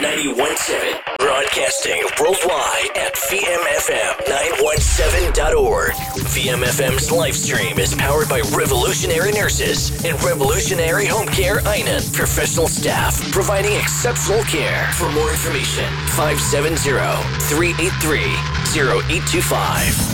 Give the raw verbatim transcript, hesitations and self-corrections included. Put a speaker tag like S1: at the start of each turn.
S1: ninety-one point seven. Broadcasting worldwide at V M F M nine seventeen dot org. V M F M's live stream is powered by Revolutionary Nurses and Revolutionary Home Care Einan professional staff providing exceptional care. For more information, five seven zero, three eight three, zero eight two five.